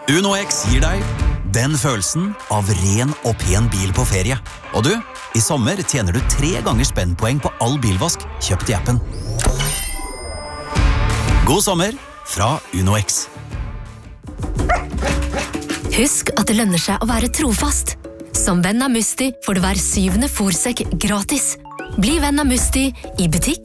Uno X gir deg den følelsen av ren og pen bil på ferie. Og du, i sommer tjener du 3 ganger spennpoeng på all bilvask kjøpt i appen. God sommer fra Uno X. Husk at det lønner seg å være trofast. Som venn av Musti får du hver 7. fôrsekk gratis. Bli venn av Musti i butikk